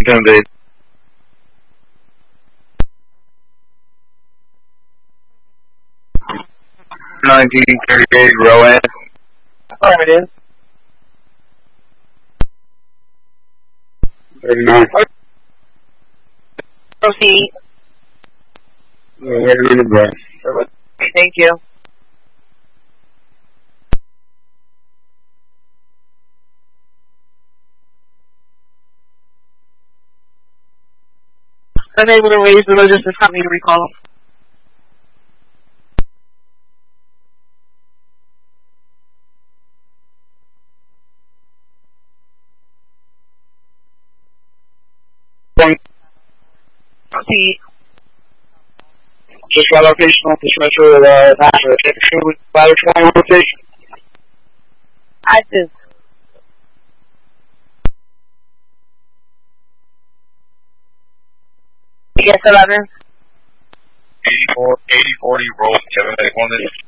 10 1938 Rowan. Affirmative. 39. Proceed. Waiting on the bus. Thank you. Unable to raise the register for me to recall. Proceed. Just got location on this metro, Nashville. Take a trip with ladder 21 location. Active. Yes, 11. 8040 roll 781.